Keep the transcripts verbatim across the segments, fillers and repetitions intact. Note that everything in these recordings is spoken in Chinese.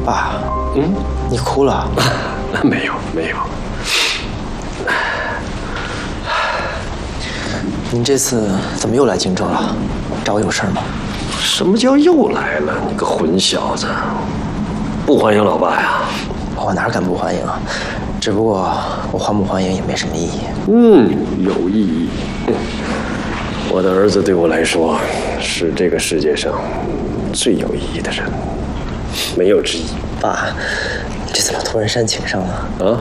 爸， 嗯， 你哭了？ 没有，没有。 您这次怎么又来荆州了？找我有事吗？ 什么叫又来了？你个混小子！不欢迎老爸呀？ 我哪敢不欢迎啊？只不过我欢不欢迎也没什么意义。 嗯，有意义。我的儿子对我来说是这个世界上最有意义的人，没有之一。 爸，你这怎么突然煽情上了？ 啊？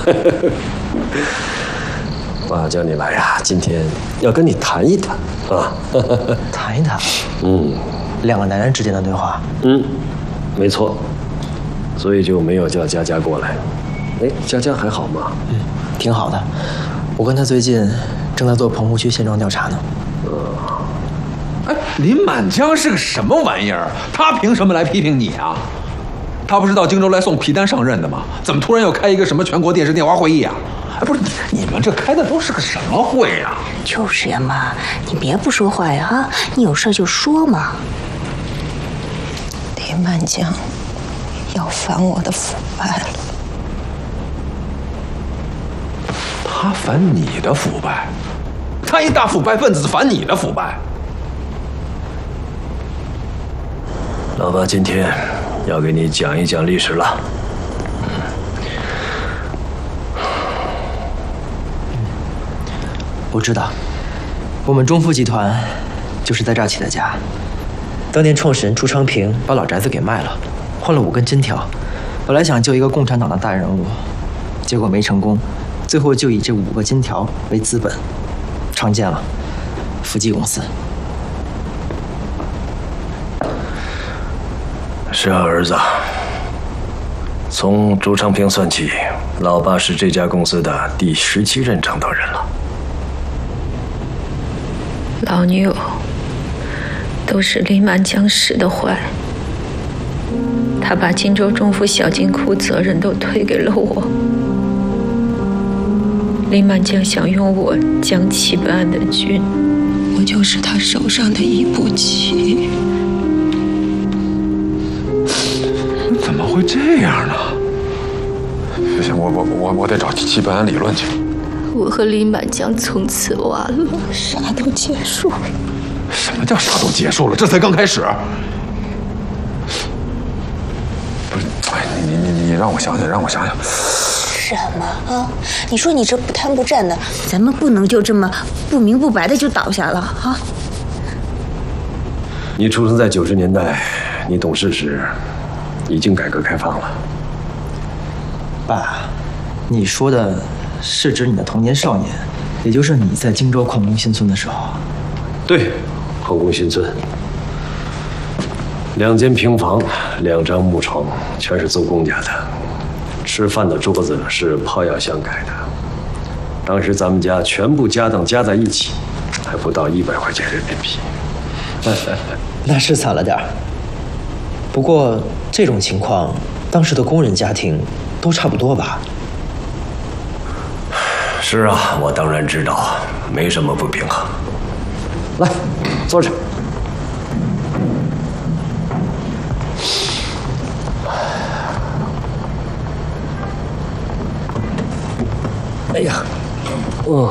爸叫你来呀，今天要跟你谈一谈啊。 谈一谈。 嗯， 两个男人之间的对话。 嗯，没错。所以就没有叫佳佳过来。哎，佳佳还好吗？ 嗯，挺好的。我跟她最近正在做棚户区现状调查呢。 哎，林满江是个什么玩意儿？他凭什么来批评你啊？他不是到荆州来送皮单上任的吗？怎么突然又开一个什么全国电视电话会议啊？哎，不是，你们这开的都是个什么会啊？ 就是呀妈，你别不说话呀啊！你有事就说嘛。 林满江要反我的腐败了。 他反你的腐败？他一大腐败分子反你的腐败？ 老爸今天要给你讲一讲历史了。 我知道，我们中富集团就是在这儿起的家。当年创始人朱昌平把老宅子给卖了，换了五根金条。本来想救一个共产党的大人物，结果没成功，最后就以这五个金条为资本，创建了福记公司。 是啊，儿子。从朱昌平算起，老爸是这家公司的第十七任掌舵人了。 老牛都是林满江使的坏，他把荆州中富小金库责任都推给了我。林满江想用我将其本案的军，我就是他手上的一步棋。 怎么会这样呢？不行，我我我我得找齐本案理论去。 我和林满江从此完了，啥都结束了。 什么叫啥都结束了？这才刚开始。不是，哎，你你你你让我想想，让我想想。 什么啊？你说你这不贪不占的，咱们不能就这么不明不白的就倒下了啊！ 你出生在九十年代，你懂事时已经改革开放了。 爸，你说的是指你的童年少年，也就是你在荆州矿工新村的时候。 对，矿工新村，两间平房，两张木床，全是做公家的。吃饭的桌子是泡药箱改的。当时咱们家全部家当加在一起，还不到一百块钱人民币。 那是惨了点儿。不过这种情况，当时的工人家庭都差不多吧？ 是啊，我当然知道，没什么不平衡。来，坐着。哎呀，嗯，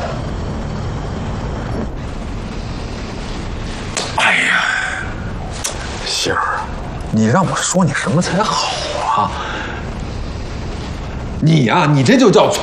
哎呀，杏儿，你让我说你什么才好啊？你呀、啊，你这就叫